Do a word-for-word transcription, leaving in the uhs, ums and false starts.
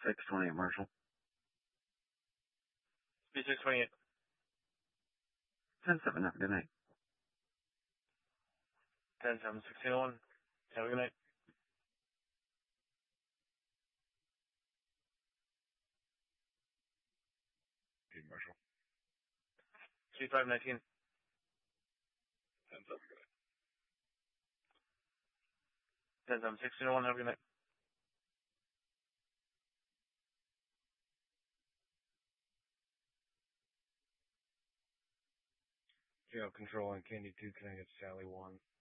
six twenty-eight, Marshall. Speed six twenty-eight. ten seven, have a good night. ten seven, sixteen oh one. Have a good night. Hey, Marshall. three five nineteen. ten seven, good night. ten seven, sixteen oh one. Have a good night. Jail control on Candy two, can I get Sally one?